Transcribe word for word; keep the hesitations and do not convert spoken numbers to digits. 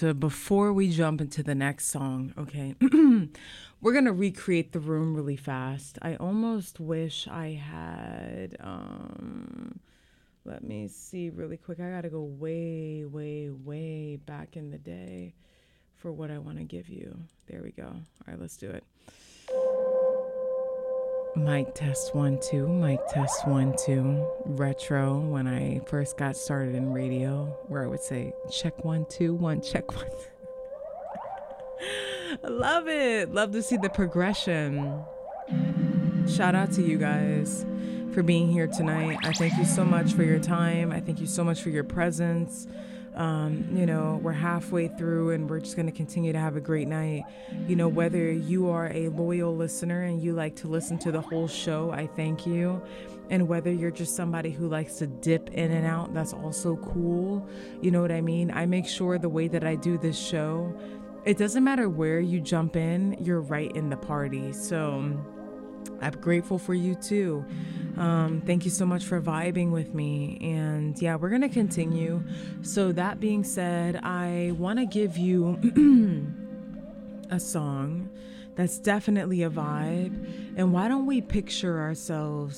So before we jump into the next song, okay, we're gonna recreate the room really fast. I almost wish I had. Um, let me see really quick. I gotta go way, way, way back in the day for what I want to give you. There we go. All right, let's do it. Mic test one, two. Mic test one, two. Retro, when I first got started in radio, where I would say, check one, two, one, check one. I love it. Love to see the progression. Shout out to you guys for being here tonight. I thank you so much for your time. I thank you so much for your presence. Um, you know, we're halfway through and we're just going to continue to have a great night. You know, whether you are a loyal listener and you like to listen to the whole show, I thank you. And whether you're just somebody who likes to dip in and out, that's also cool. You know what I mean? I make sure the way that I do this show, it doesn't matter where you jump in, you're right in the party. So I'm grateful for you too. Um, thank you so much for vibing with me. And yeah, we're going to continue. So that being said, I want to give you a song that's definitely a vibe. And why don't we picture ourselves